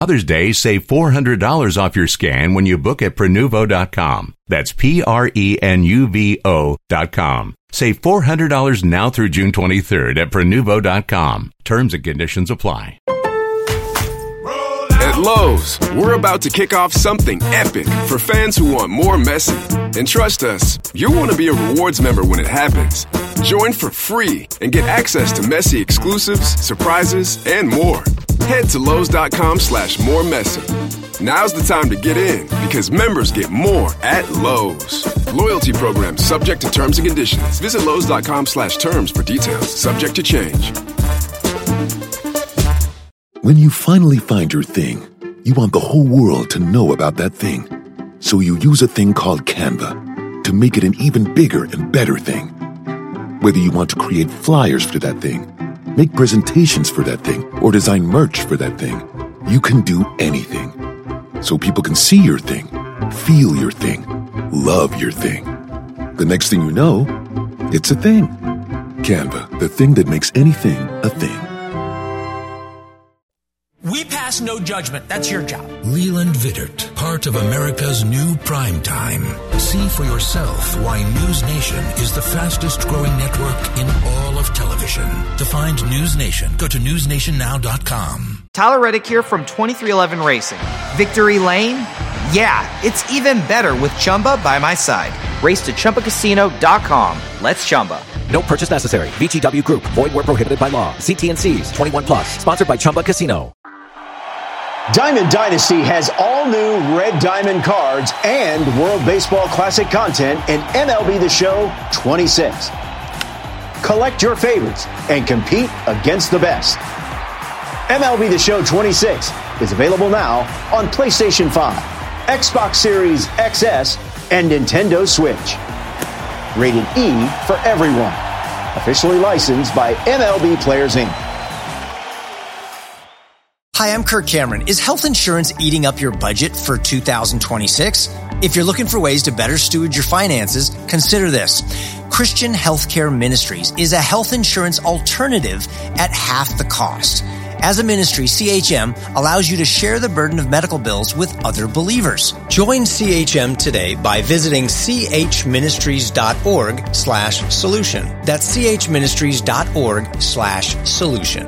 Father's Day, save $400 off your scan when you book at Prenuvo.com. That's Prenuvo.com. Save $400 now through June 23rd at Prenuvo.com. Terms and conditions apply. At Lowe's, we're about to kick off something epic for fans who want more Messi. And trust us, you'll want to be a rewards member when it happens. Join for free and get access to Messi exclusives, surprises, and more. Head to Lowe's.com/more Messi. Now's the time to get in because members get more at Lowe's. Loyalty program subject to terms and conditions. Visit Lowe's.com/terms for details. Subject to change. When you finally find your thing, you want the whole world to know about that thing. So you use a thing called Canva to make it an even bigger and better thing. Whether you want to create flyers for that thing, make presentations for that thing, or design merch for that thing, you can do anything. So people can see your thing, feel your thing, love your thing. The next thing you know, it's a thing. Canva, the thing that makes anything a thing. We pass no judgment. That's your job. Leland Vittert, part of America's new primetime. See for yourself why News Nation is the fastest growing network in all of television. To find News Nation, go to newsnationnow.com. Tyler Reddick here from 2311 Racing. Victory Lane? Yeah, it's even better with Chumba by my side. Race to ChumbaCasino.com. Let's Chumba. No purchase necessary. VGW Group. Void where prohibited by law. See T&Cs. 21 plus. Sponsored by Chumba Casino. Diamond Dynasty has all new Red Diamond cards and World Baseball Classic content in MLB The Show 26. Collect your favorites and compete against the best. MLB The Show 26 is available now on PlayStation 5, Xbox Series XS, and Nintendo Switch. Rated E for everyone. Officially licensed by MLB Players Inc. Hi, I'm Kirk Cameron. Is health insurance eating up your budget for 2026? If you're looking for ways to better steward your finances, consider this. Christian Healthcare Ministries is a health insurance alternative at half the cost. As a ministry, CHM allows you to share the burden of medical bills with other believers. Join CHM today by visiting chministries.org/solution. That's chministries.org/solution.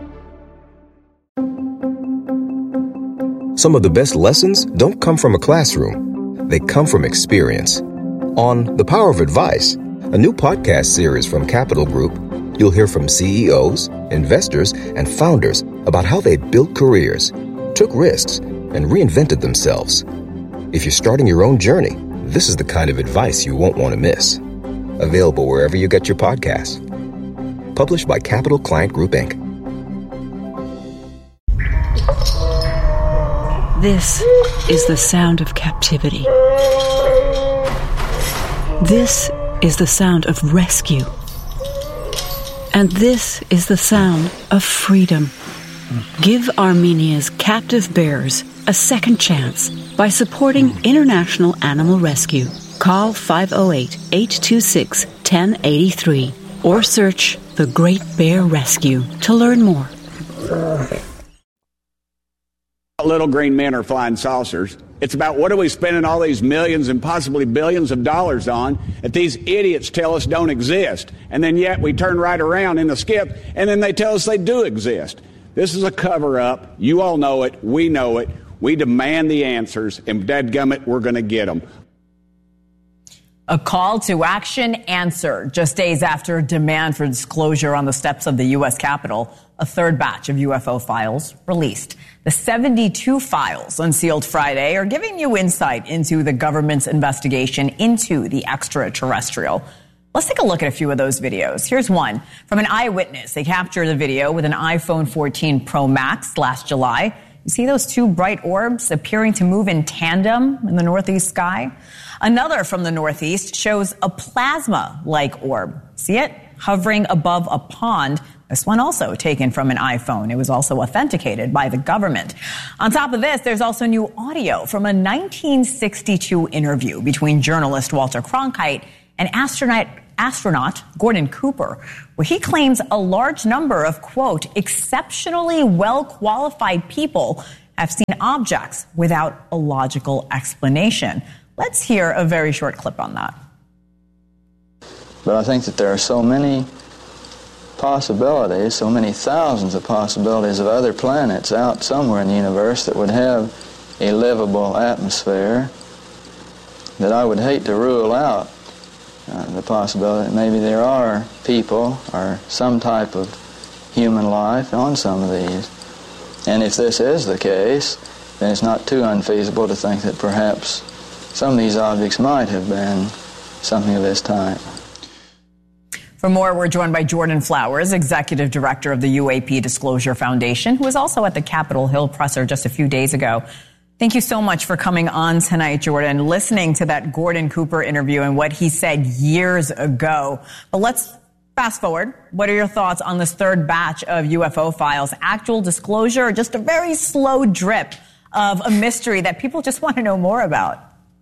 Some of the best lessons don't come from a classroom. They come from experience. On The Power of Advice, a new podcast series from Capital Group, you'll hear from CEOs, investors, and founders about how they built careers, took risks, and reinvented themselves. If you're starting your own journey, this is the kind of advice you won't want to miss. Available wherever you get your podcasts. Published by Capital Client Group, Inc. This is the sound of captivity. This is the sound of rescue. And this is the sound of freedom. Give Armenia's captive bears a second chance by supporting International Animal Rescue. Call 508-826-1083 or search The Great Bear Rescue to learn more. Little green men are flying saucers. It's about what are we spending all these millions and possibly billions of dollars on that these idiots tell us don't exist. And then yet we turn right around in the skip and then they tell us they do exist. This is a cover-up. You all know it. We know it. We demand the answers, and dadgummit, we're going to get them. A call to action answered just days after a demand for disclosure on the steps of the U.S. Capitol. A third batch of UFO files released. The 72 files unsealed Friday are giving you insight into the government's investigation into the extraterrestrial. Let's take a look at a few of those videos. Here's one from an eyewitness. They captured the video with an iPhone 14 Pro Max last July. You see those two bright orbs appearing to move in tandem in the northeast sky? Another from the northeast shows a plasma-like orb. See it? Hovering above a pond. This one also taken from an iPhone. It was also authenticated by the government. On top of this, there's also new audio from a 1962 interview between journalist Walter Cronkite and astronaut Gordon Cooper, where he claims a large number of, quote, exceptionally well-qualified people have seen objects without a logical explanation. Let's hear a very short clip on that. But I think that there are so many possibilities, so many thousands of possibilities of other planets out somewhere in the universe that would have a livable atmosphere, that I would hate to rule out the possibility that maybe there are people or some type of human life on some of these. And if this is the case, then it's not too unfeasible to think that perhaps some of these objects might have been something of this type. For more, we're joined by Jordan Flowers, Executive Director of the UAP Disclosure Foundation, who was also at the Capitol Hill presser just a few days ago. Thank you so much for coming on tonight, Jordan. Listening to that Gordon Cooper interview and what he said years ago. But let's fast forward. What are your thoughts on this third batch of UFO files? Actual disclosure or just a very slow drip of a mystery that people just want to know more about?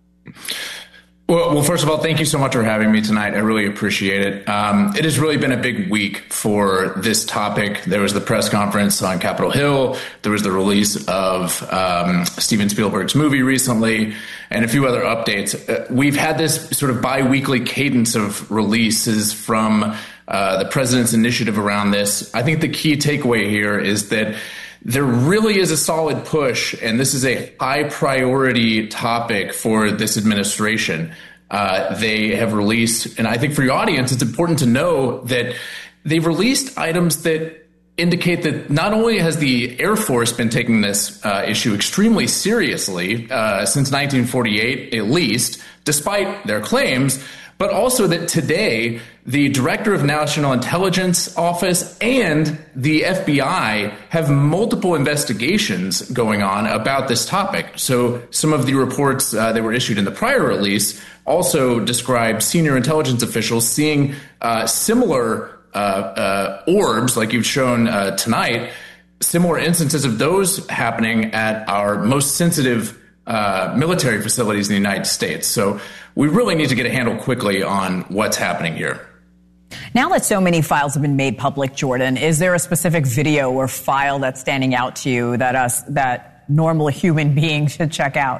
Well, first of all, thank you so much for having me tonight. I really appreciate it. It has really been a big week for this topic. There was the press conference on Capitol Hill. There was the release of Steven Spielberg's movie recently, and a few other updates. We've had this sort of bi-weekly cadence of releases from the president's initiative around this. I think the key takeaway here is that there really is a solid push, and this is a high priority topic for this administration. They have released, and I think for your audience, it's important to know that they've released items that indicate that not only has the Air Force been taking this issue extremely seriously since 1948, at least, despite their claims, but also that today the Director of National Intelligence Office and the FBI have multiple investigations going on about this topic. So some of the reports that were issued in the prior release also describe senior intelligence officials seeing similar orbs, like you've shown tonight, similar instances of those happening at our most sensitive military facilities in the United States. So we really need to get a handle quickly on what's happening here. Now that so many files have been made public, Jordan, is there a specific video or file that's standing out to you that normal human beings should check out?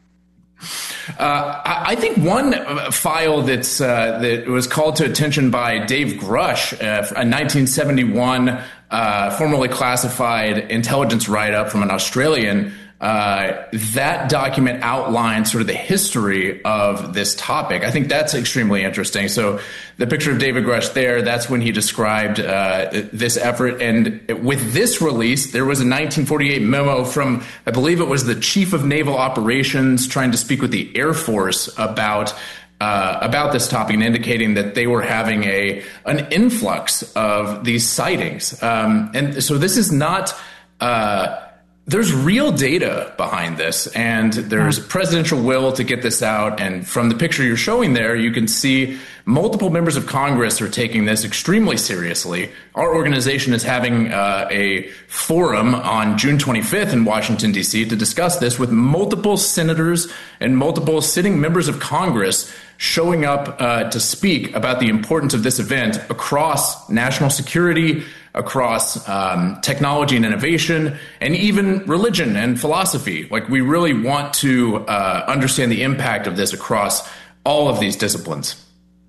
I think one file that was called to attention by Dave Grush, a 1971 formerly classified intelligence write-up from an Australian. That document outlines sort of the history of this topic. I think that's extremely interesting. So the picture of David Grush there, that's when he described this effort. And with this release, there was a 1948 memo from, I believe it was the Chief of Naval Operations, trying to speak with the Air Force about this topic and indicating that they were having an influx of these sightings. And so this is not... There's real data behind this, and there's presidential will to get this out. And from the picture you're showing there, you can see multiple members of Congress are taking this extremely seriously. Our organization is having a forum on June 25th in Washington, D.C. to discuss this with multiple senators and multiple sitting members of Congress showing up to speak about the importance of this event across national security, across technology and innovation, and even religion and philosophy. Like, we really want to understand the impact of this across all of these disciplines.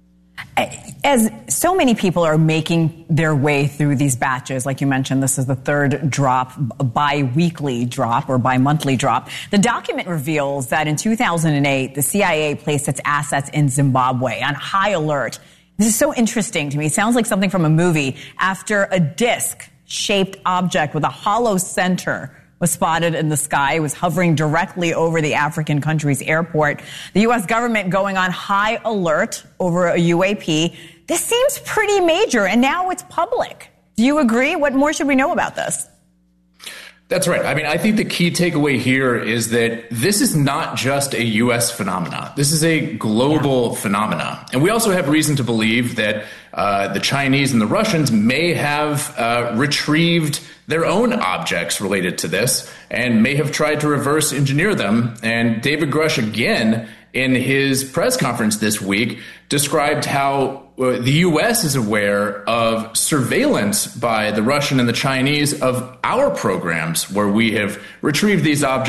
As so many people are making their way through these batches, like you mentioned, this is the third drop, bi-weekly drop or bi-monthly drop. The document reveals that in 2008, the CIA placed its assets in Zimbabwe on high alert. This is so interesting to me. It sounds like something from a movie. After a disc-shaped object with a hollow center was spotted in the sky. It was hovering directly over the African country's airport. The U.S. government going on high alert over a UAP. This seems pretty major, and now it's public. Do you agree? What more should we know about this? That's right. I mean, I think the key takeaway here is that this is not just a U.S. phenomena. This is a global phenomena. And we also have reason to believe that the Chinese and the Russians may have retrieved their own objects related to this and may have tried to reverse engineer them. And David Grush, again, in his press conference this week, described how the U.S. is aware of surveillance by the Russian and the Chinese of our programs, where we have retrieved these objects